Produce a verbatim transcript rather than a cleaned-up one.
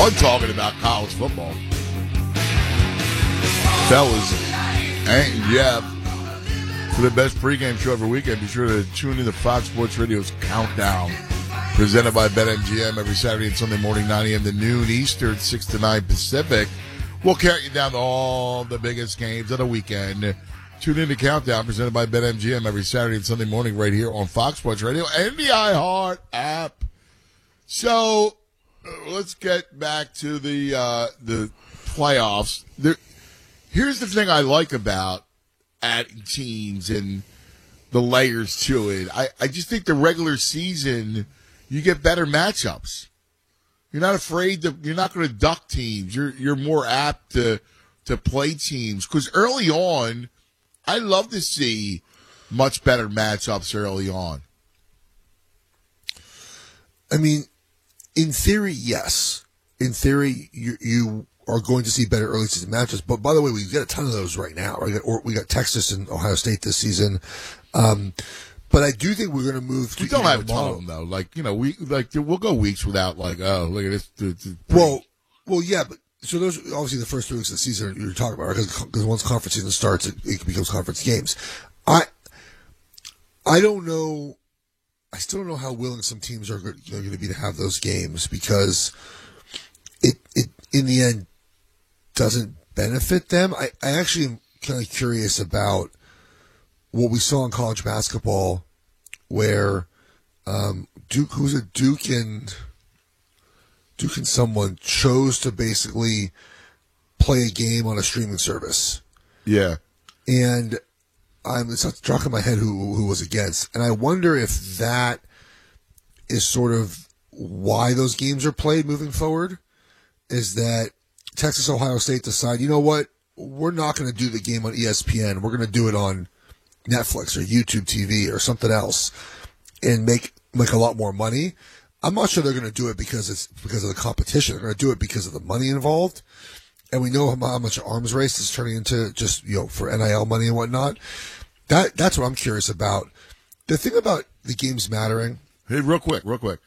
fun talking about college football. Fellas and Jeff, for the best pregame show every weekend, be sure to tune in to Fox Sports Radio's Countdown, presented by BetMGM every Saturday and Sunday morning, nine a.m. to noon Eastern, six to nine Pacific. We'll count you down to all the biggest games of the weekend. Tune in to Countdown, presented by BetMGM every Saturday and Sunday morning right here on Fox Sports Radio and the iHeart app. So uh, let's get back to the uh, the playoffs. There, here's the thing I like about adding teams and the layers to it. I, I just think the regular season, you get better matchups. You're not afraid to, you're not going to duck teams. You're, you're more apt to, to play teams. Because early on, I love to see much better matchups early on. I mean, in theory, yes. In theory, you, you are going to see better early season matchups. But by the way, we got a ton of those right now. Right? Or we got Texas and Ohio State this season. Um, but I do think we're going to move to. We don't have a ton of them though. Like you know, we like we'll go weeks without like oh look at this. this, this well, well, yeah, but so those obviously the first three weeks of the season you're talking about because right? once conference season starts, it, it becomes conference games. I I don't know. I still don't know how willing some teams are going to be to have those games because it it in the end doesn't benefit them. I, I actually am kind of curious about what we saw in college basketball where um, Duke, who's a Duke and Duke and someone chose to basically play a game on a streaming service. Yeah. And I'm it's not struck in my head who who was against. And I wonder if that is sort of why those games are played moving forward, is that Texas, Ohio State decide, you know what, we're not going to do the game on E S P N. We're going to do it on Netflix or YouTube T V or something else and make make a lot more money. I'm not sure they're going to do it because it's because of the competition. They're going to do it because of the money involved. And we know how much arms race is turning into just, you know, for N I L money and whatnot. That That's what I'm curious about. The thing about the games mattering. Hey, real quick, real quick.